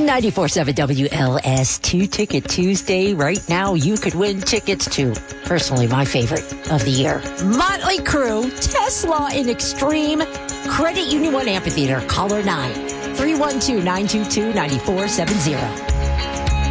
94.7 WLS 2-Ticket Tuesday. Right now, you could win tickets to, personally, my favorite of the year, Motley Crue, Tesla in Extreme, Credit Union 1 Amphitheater, caller 9, 312-922-9470.